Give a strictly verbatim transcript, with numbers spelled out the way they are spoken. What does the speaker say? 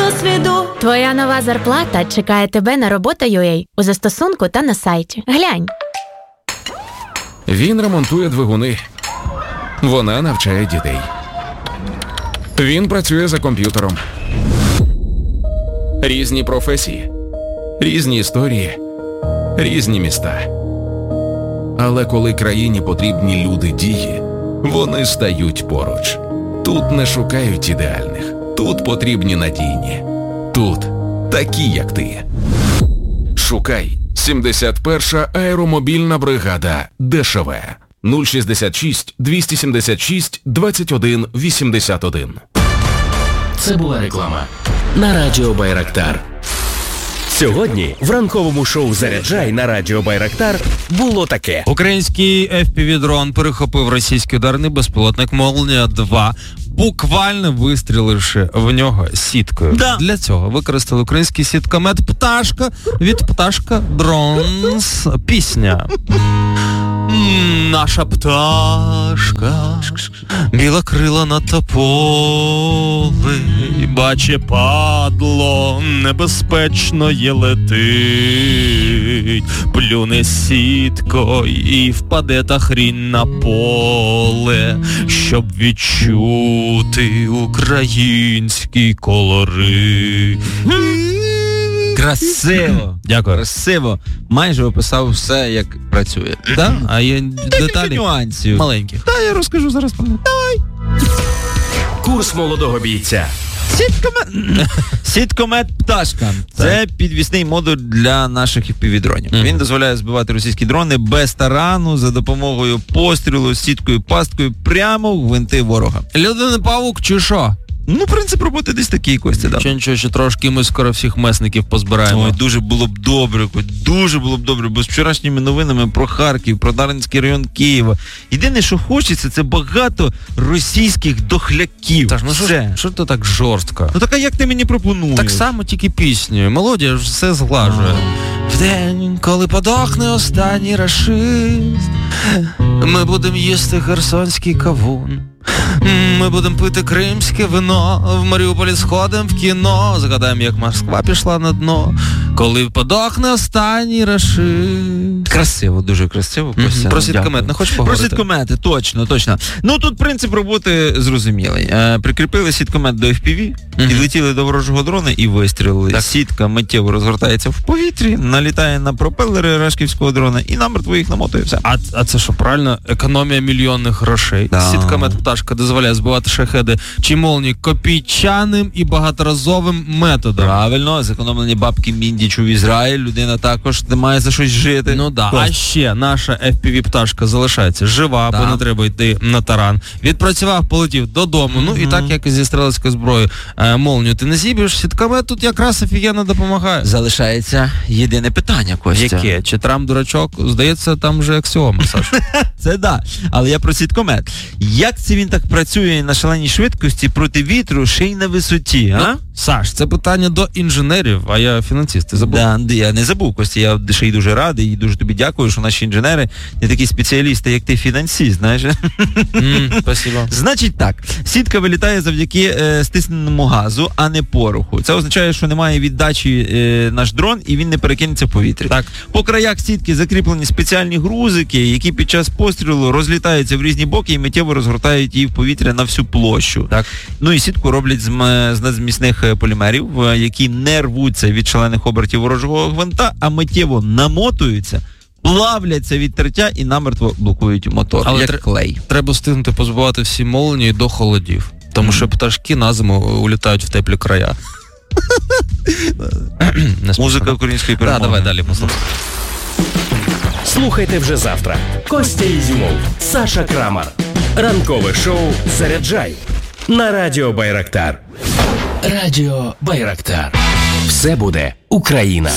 досвіду. Твоя нова зарплата чекає тебе на робота.ua у застосунку та на сайті. Глянь. Він ремонтує двигуни. Вона навчає дітей. Він працює за комп'ютером. Різні професії, різні історії, різні міста. Але коли країні потрібні люди дії, вони стають поруч. Тут не шукають ідеальних. Тут потрібні надійні. Тут такі, як ти. Шукай. сімдесят перша аеромобільна бригада ДШВ. нуль шістдесят шість двісті сімдесят шість двадцять один вісімдесят один. Це була реклама на Радіо Байрактар. Сьогодні в ранковому шоу «Заряджай» на Радіо Байрактар було таке. Український еф пі ві-дрон перехопив російський ударний безпілотник Молнія два, буквально вистріливши в нього сіткою. Да. Для цього використали український сіткомет «Пташка» від «Пташка Дронс». Пісня. Наша пташка, білокрила над тополи, баче падло, небезпечно є летить, плюне сітко і впаде та хрінь на поле, щоб відчути український колорит. Красиво. Дякую. Красиво. Майже описав все, як працює. Да? А є деталі нюансів маленьких. Та я розкажу зараз. Давай. Курс молодого бійця. Сіткомет. Сіткомет «Пташка». Це підвісний модуль для наших еф пі ві-дронів. Mm-hmm. Він дозволяє збивати російські дрони без тарану за допомогою пострілу з сіткою-пасткою прямо в гвинти ворога. Людина павук чи що? Ну, принцип роботи десь такий, Костя, да. Що нічого, що трошки ми скоро всіх месників позбираємо. Ой, дуже було б добре, дуже було б добре, бо з вчорашніми новинами про Харків, про Дарницький район Києва. Єдине, що хочеться, це багато російських дохляків. Та ж, ну що, що ти так жорстко? Ну так а як ти мені пропонуєш? Так само, тільки піснею. Мелодія ж все зглажує. В день, коли подохне останній рашист, ми будемо їсти херсонський кавун. Ми будемо пити кримське вино, в Маріуполі сходимо в кіно, згадаємо, як Москва пішла на дно, коли подохне останній рашист. Красиво, дуже красиво. Mm-hmm. Про сіткомет не хочеш поговорити? Про сіткомети, точно, точно. Ну, тут принцип роботи зрозумілий. Е, прикріпили сіткомет до еф пі ві, mm-hmm. підлетіли до ворожого дрона і вистрілили. Так. Сітка миттєво розгортається в повітрі, налітає на пропелери рашківського дрона і намертво їх намотує все. А, а це що, правильно? Економія мільйонних грошей. Да. Сіткомет «Пташка» дозволяє збивати шахеди чи молнії копійчаним і багаторазовим методом. Правильно, зекономлені бабки Міндічу в Ізраїль, людина також не має за щось жити. Ну да. А ще наша еф пі ві-пташка залишається жива, да. Бо не треба йти на таран. Відпрацював, полетів додому. Mm-hmm. Ну і так, як і зі стрілецькою зброєю е, молнію ти не зіб'єш, сіткомет тут якраз офігенно допомагає. Залишається єдине питання, Костя. Яке? Чи Трамп дурачок? Здається, там вже аксіома, Саш. Це да. Але я про сіткомет. Як це він так працює на шаленій швидкості проти вітру, ще й на висоті, а? Ну, Саш, це питання до інженерів, а я фінансист, ти забув? Да, я не забув, Костя, я ще й дуже радий і дуже тобі дякую, що наші інженери не такі спеціалісти, як ти фінансист, знаєш? Mm, спасибо. Значить так, сітка вилітає завдяки е, стисненому газу, а не пороху. Це означає, що немає віддачі е, наш дрон і він не перекинеться в повітрі. Так. По краях сітки закріплені спеціальні грузики, які під час пострілу розлітаються в різні боки і миттєво розгортають її в повітря на всю площу. Так. Ну і сітку роблять з, з надзмісних полімерів, які не рвуться від шалених обертів ворожого гвинта, а миттєво намотуються, плавляться від тертя і намертво блокують мотор, але як тр- клей. Треба встигнути позбивати всі молнії до холодів, тому mm. що пташки на зиму улітають в теплі края. Музика української перемоги. Так, давай далі послухаємо. Слухайте вже завтра. Костя Ізюмов, Саша Крамар. Ранкове шоу «Заряджай» на Радіо Байрактар. Радіо Байрактар. Все буде Україна.